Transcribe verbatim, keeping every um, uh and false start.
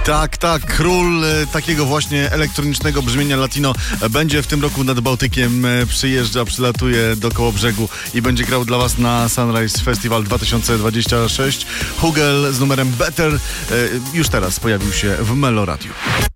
Tak, tak, król e, takiego właśnie elektronicznego brzmienia latino e, będzie w tym roku nad Bałtykiem, e, przyjeżdża, przylatuje do Kołobrzegu i będzie grał dla was na Sunrise Festival dwa tysiące dwudziesty szósty. Hugel z numerem Better e, już teraz pojawił się w Melo Radio.